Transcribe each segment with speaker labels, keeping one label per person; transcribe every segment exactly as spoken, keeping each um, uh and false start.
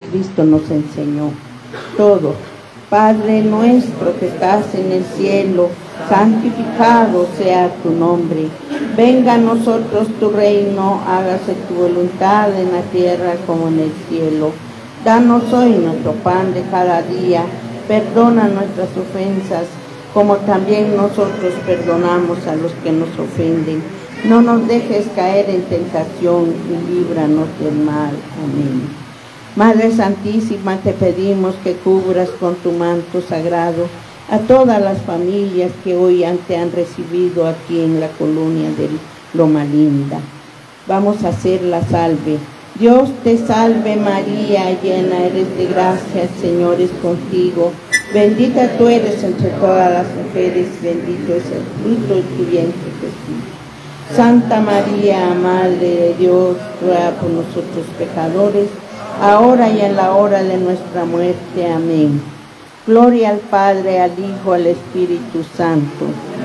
Speaker 1: Jesucristo nos enseñó. Todo. Padre nuestro que estás en el cielo, santificado sea tu nombre. Venga a nosotros tu reino, hágase tu voluntad en la tierra como en el cielo. Danos hoy nuestro pan de cada día, perdona nuestras ofensas, como también nosotros perdonamos a los que nos ofenden. No nos dejes caer en tentación y líbranos del mal. Amén. Madre Santísima, te pedimos que cubras con tu manto sagrado a todas las familias que hoy te han recibido aquí en la colonia de Loma Linda. Vamos a hacer la salve. Dios te salve María, llena eres de gracia, el Señor es contigo. Bendita tú eres entre todas las mujeres, bendito es el fruto de tu vientre Jesús. Santa María, Madre de Dios, ruega por nosotros pecadores, ahora y en la hora de nuestra muerte. Amén. Gloria al Padre, al Hijo, al Espíritu Santo.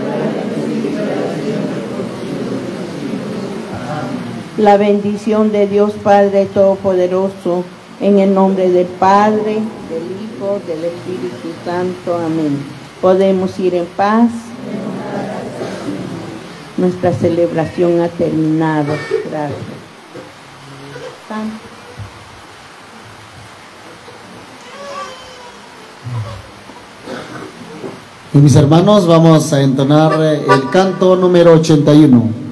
Speaker 1: La bendición de Dios Padre Todopoderoso, en el nombre del Padre, del Hijo, del Espíritu Santo. Amén. Podemos ir en paz. Nuestra celebración ha terminado. Gracias. Santo.
Speaker 2: Y mis hermanos, vamos a entonar el canto número ochenta y uno.